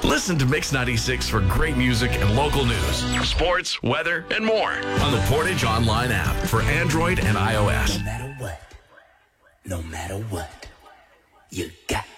Listen to Mix 96 for great music and local news, sports, weather, and more on the Portage Online app for Android and iOS. No matter what, you